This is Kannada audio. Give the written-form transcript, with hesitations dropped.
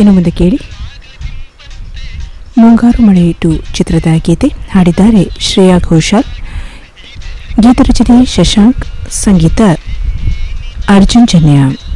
ಇನ್ನು ಮುಂದೆ ಕೇಳಿ ಮುಂಗಾರು ಮಳೆ ಟು ಚಿತ್ರದ ಗೀತೆ. ಹಾಡಿದ್ದಾರೆ ಶ್ರೇಯಾ ಘೋಷಾಲ್. ಗೀತರಚನೆ ಶಶಾಂಕ್, ಸಂಗೀತ ಅರ್ಜುನ್ ಜನ್ಯ.